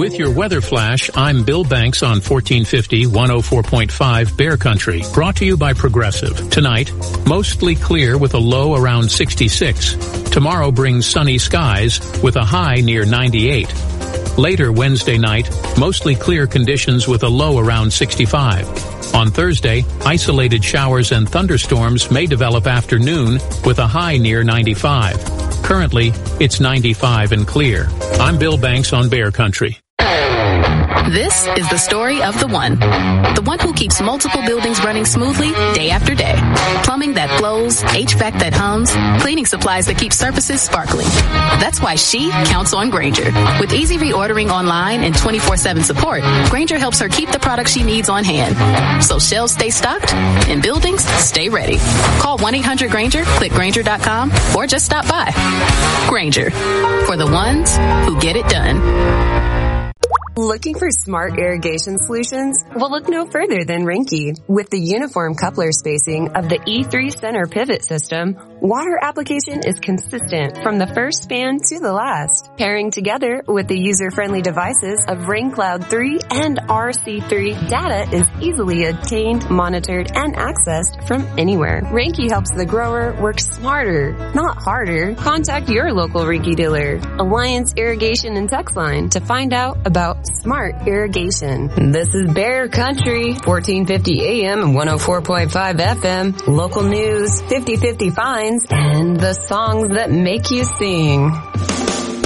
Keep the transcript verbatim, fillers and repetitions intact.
With your weather flash, I'm Bill Banks on fourteen fifty, one oh four point five Bear Country, brought to you by Progressive. Tonight, mostly clear with a low around sixty-six. Tomorrow brings sunny skies with a high near ninety-eight. Later Wednesday night, mostly clear conditions with a low around sixty-five. On Thursday, isolated showers and thunderstorms may develop after noon with a high near ninety-five. Currently, it's ninety-five and clear. I'm Bill Banks on Bear Country. This is the story of the one. The one who keeps multiple buildings running smoothly day after day. Plumbing that flows, H V A C that hums, cleaning supplies that keep surfaces sparkling. That's why she counts on Grainger. With easy reordering online and twenty-four seven support, Grainger helps her keep the products she needs on hand. So shelves stay stocked and buildings stay ready. Call one eight hundred Grainger, click Grainger dot com, or just stop by. Grainger, for the ones who get it done. Looking for smart irrigation solutions? Well, look no further than Rinky. With the uniform coupler spacing of the E three Center Pivot System, water application is consistent from the first span to the last. Pairing together with the user-friendly devices of RainCloud three and R C three, data is easily obtained, monitored, and accessed from anywhere. Rinky helps the grower work smarter, not harder. Contact your local Rinky dealer, Alliance Irrigation and Text Line, to find out about smart irrigation. This is Bear Country, fourteen fifty A M and one oh four point five F M. Local news, fifty fifty fines, and the songs that make you sing.